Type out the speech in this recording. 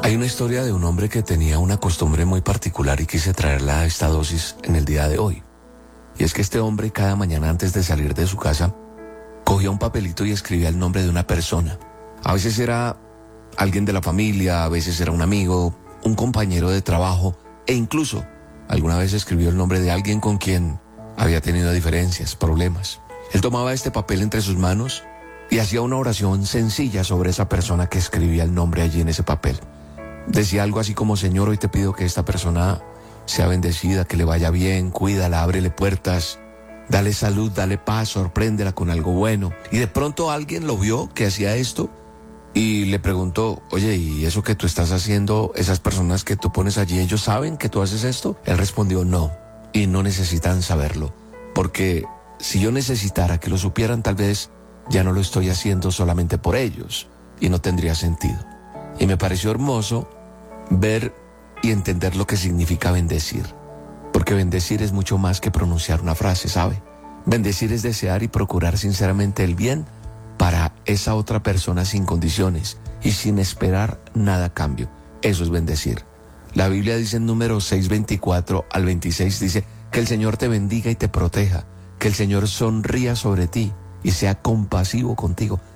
Hay una historia de un hombre que tenía una costumbre muy particular y quise traerla a esta dosis en el día de hoy. Y es que este hombre cada mañana antes de salir de su casa cogía un papelito y escribía el nombre de una persona. A veces era alguien de la familia, a veces era un amigo, un compañero de trabajo e incluso alguna vez escribió el nombre de alguien con quien había tenido diferencias, problemas. Él tomaba este papel entre sus manos y hacía una oración sencilla sobre esa persona que escribía el nombre allí en ese papel. Decía algo así como: Señor, hoy te pido que esta persona sea bendecida, que le vaya bien, cuídala, ábrele puertas, dale salud, dale paz, sorpréndela con algo bueno. Y de pronto alguien lo vio que hacía esto y le preguntó: oye, ¿y eso que tú estás haciendo, esas personas que tú pones allí, ellos saben que tú haces esto? Él respondió: no, y no necesitan saberlo, porque si yo necesitara que lo supieran, tal vez ya no lo estoy haciendo solamente por ellos y no tendría sentido. Y me pareció hermoso ver y entender lo que significa bendecir, porque bendecir es mucho más que pronunciar una frase, ¿sabe? Bendecir es desear y procurar sinceramente el bien para esa otra persona sin condiciones y sin esperar nada a cambio. Eso es bendecir. La Biblia dice en Números 6:24 al 26, dice: que el Señor te bendiga y te proteja, que el Señor sonría sobre ti y sea compasivo contigo,